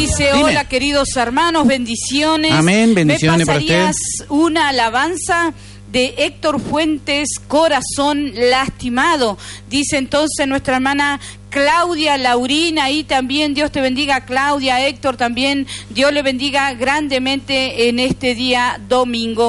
Dice, Dime. hola queridos hermanos, bendiciones. Amén, bendiciones para usted. ¿Me pasarías una alabanza de Héctor Fuentes, Corazón Lastimado? Dice entonces nuestra hermana Claudia Laurina, y también Dios te bendiga, Claudia, Héctor también, Dios le bendiga grandemente en este día domingo.